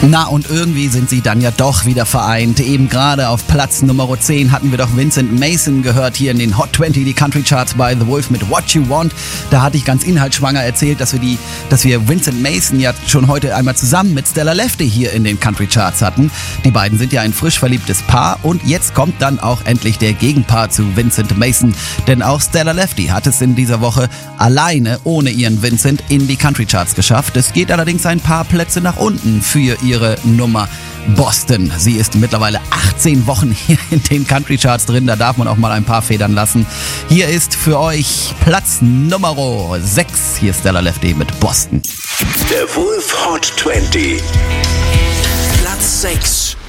Na, und irgendwie sind sie dann ja doch wieder vereint. Eben gerade auf Platz Nummer 10 hatten wir doch Vincent Mason gehört hier in den Hot 20, die Country Charts bei The Wolf mit What You Want. Da hatte ich ganz inhaltsschwanger erzählt, dass wir Vincent Mason ja schon heute einmal zusammen mit Stella Lefty hier in den Country Charts hatten. Die beiden sind ja ein frisch verliebtes Paar und jetzt kommt dann auch endlich der Gegenpart zu Vincent Mason. Denn auch Stella Lefty hat es in dieser Woche alleine, ohne ihren Vincent, in die Country Charts geschafft. Es geht allerdings ein paar Plätze nach unten für ihre Nummer Boston. Sie ist mittlerweile 18 Wochen hier in den Country Charts drin, da darf man auch mal ein paar federn lassen. Hier ist für euch Platz Nummer 6. Hier ist Stella Lefty mit Boston. Der Wolf Hot 20. Platz 6.